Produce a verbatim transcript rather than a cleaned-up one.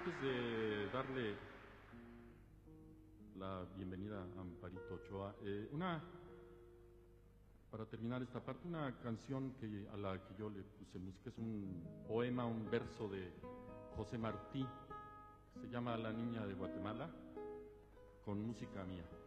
antes de darle la bienvenida a Amparito Ochoa, eh, una, para terminar esta parte, una canción que, a la que yo le puse música, es un poema, un verso de José Martí, se llama La Niña de Guatemala, con música mía.